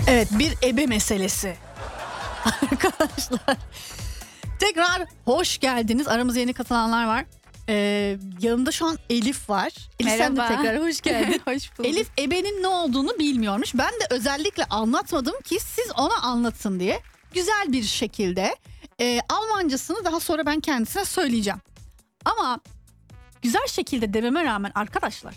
Evet, bir ebe meselesi. Arkadaşlar tekrar hoş geldiniz. Aramıza yeni katılanlar var. Yanımda şu an Elif var. Elif, sen de Merhaba. tekrar hoş geldin. Hoş bulduk. Elif ebenin ne olduğunu bilmiyormuş. Ben de özellikle anlatmadım ki siz ona anlatın diye. Güzel bir şekilde Almancasını daha sonra ben kendisine söyleyeceğim. Ama güzel şekilde dememe rağmen arkadaşlar,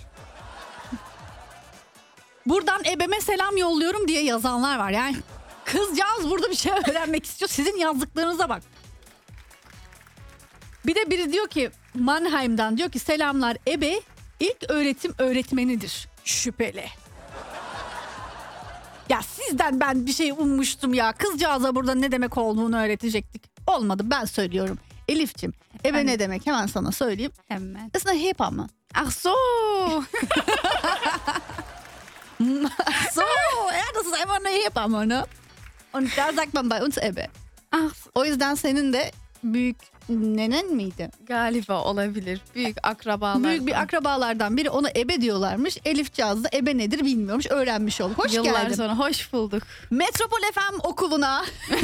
buradan ebeme selam yolluyorum diye yazanlar var. Yani kızcağız burada bir şey öğrenmek istiyor. Sizin yazdıklarınıza bak. Bir de biri diyor ki Mannheim'dan, diyor ki selamlar, ebe ilk öğretim öğretmenidir. Şüpheli. Ya sizden ben bir şey ummuştum ya. Kızcağıza burada ne demek olduğunu öğretecektik. Olmadı, ben söylüyorum. Elif'ciğim, ebe ne demek hemen sana söyleyeyim. Hemen. Ist eine Hebamme. Ach so. So, ja, das ist einfach eine Hebamme, ne? Und da sagt man bei uns ebe. Ah, O yüzden senin de büyük nenen miydi? galiba olabilir. Büyük akrabalar. Büyük bir akrabalardan biri ona ebe diyorlarmış. Elifcağız da ebe nedir bilmiyormuş. Öğrenmiş olduk. Hoş Yıllar geldin. sonra hoş bulduk. Metropol FM okuluna.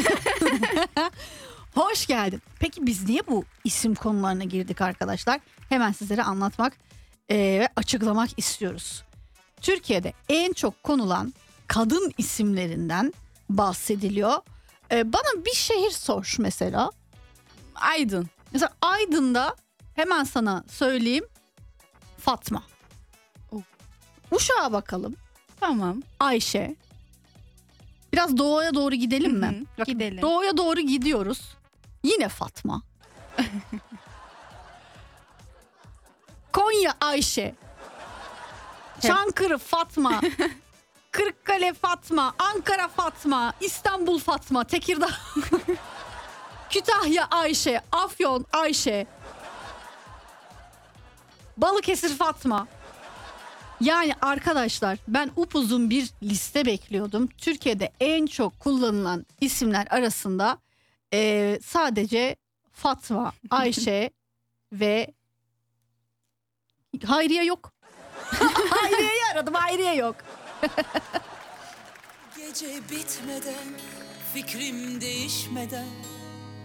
Hoş geldin. Peki biz niye bu isim konularına girdik arkadaşlar? Hemen sizlere anlatmak ve açıklamak istiyoruz. Türkiye'de en çok konulan kadın isimlerinden bahsediliyor. Bana bir şehir sor mesela. Aydın. Mesela Aydın'da hemen sana söyleyeyim, Fatma. Oh. Uşak'a bakalım, Tamam. Ayşe. Biraz doğuya doğru gidelim mi? Hı hı, Bakın, gidelim. Doğuya doğru gidiyoruz. Yine Fatma. Konya Ayşe. Çankırı Fatma. Kırıkkale Fatma. Ankara Fatma. İstanbul Fatma. Tekirdağ. Kütahya Ayşe. Afyon Ayşe. Balıkesir Fatma. Yani arkadaşlar, ben upuzun bir liste bekliyordum. Türkiye'de en çok kullanılan isimler arasında sadece Fatma, Ayşe ve Hayriye yok. Hayriye'yi aradım, Hayriye yok. Gece bitmeden, fikrim değişmeden